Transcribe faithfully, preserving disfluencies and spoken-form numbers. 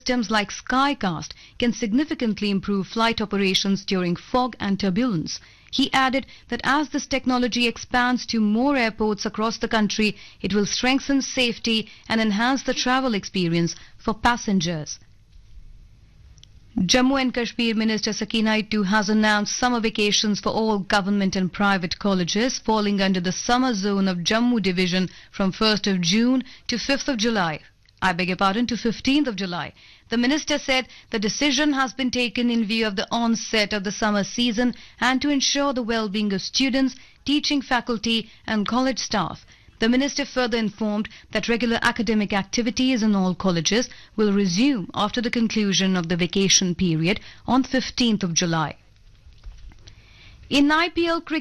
Systems like Skycast can significantly improve flight operations during fog and turbulence. He added that as this technology expands to more airports across the country, it will strengthen safety and enhance the travel experience for passengers. Jammu and Kashmir Minister Sakina Ittu has announced summer vacations for all government and private colleges falling under the summer zone of Jammu division from first of June to fifth of July. I beg your pardon, to fifteenth of July. The minister said the decision has been taken in view of the onset of the summer season and to ensure the well-being of students, teaching faculty and college staff. The minister further informed that regular academic activities in all colleges will resume after the conclusion of the vacation period on fifteenth of July. In I P L cricket,